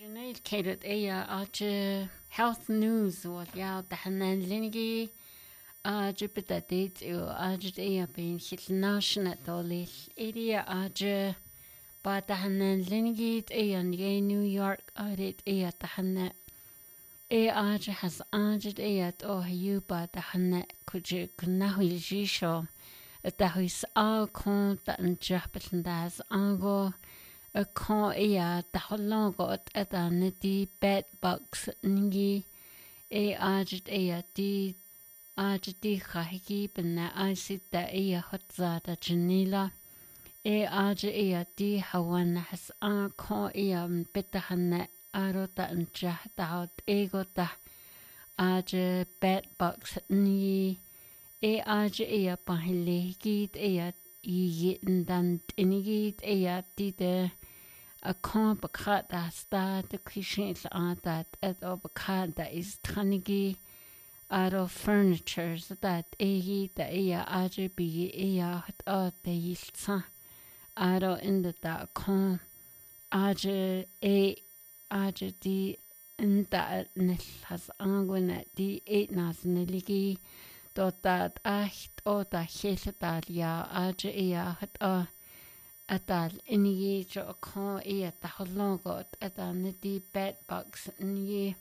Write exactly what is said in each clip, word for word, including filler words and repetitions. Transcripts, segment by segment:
Sinead Kate Aya Archer Health News was ya Dahanan Linigi Arjipita date you Arjit Aya being hit national dolis Area Archer but Dahanan Linigi Aya New York Audit Aya Dahana A Archer has Arjit Aya or you but Dahana could you Kunahi Jisho at the house all con that and Japan das ango a con ea the holong got at a nitty bed box ningi a argit ea di argiti hahiki bena I sit the ea hotza the janila a argit ea di hawan has a con ea betahana arota and jahta out egota arge bed box ningi a argit ea pahili git ea i dan inigit ea di de a con bakat da sta the cushion on that at obakat that is tanigi out of furniture so that a the ea argit be ea hot the yilsa out of in the da con argit a argit di in that nil has angwena di eight nas niligi dot that acht or the hesitalia argit ea hot atal inigi jo con e at the holongot at a nitty bed box ni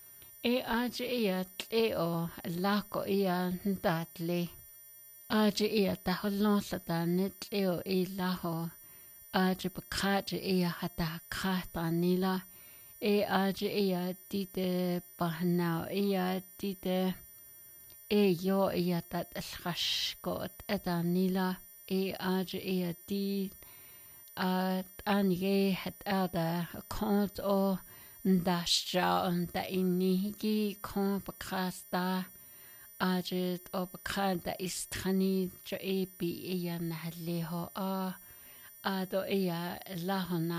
e arge e e o lako e datle arge e at the holons at a nit e o e laho arge bakaje e hata kata nila e arge e dite bahna e dite e yo e at shash got at a nila e arge e di at anige het ada kont o ndasja on da inigi kon bakasta ajet o bakanta istani jo e bi e ya nahleho a ado e ya lahona